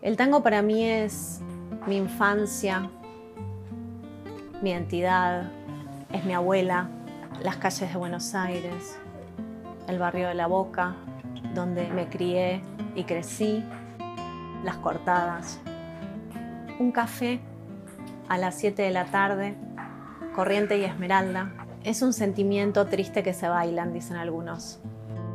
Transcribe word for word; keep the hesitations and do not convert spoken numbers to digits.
El tango para mí es mi infancia, mi identidad, es mi abuela, las calles de Buenos Aires, el barrio de La Boca, donde me crié y crecí, las cortadas. Un café a las siete de la tarde, Corriente y Esmeralda. Es un sentimiento triste que se bailan, dicen algunos.